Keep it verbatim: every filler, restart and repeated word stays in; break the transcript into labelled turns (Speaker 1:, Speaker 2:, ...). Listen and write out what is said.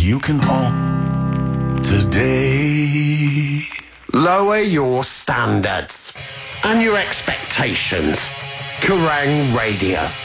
Speaker 1: you can alter today.
Speaker 2: Lower your standards and your expectations. Kerrang Radio.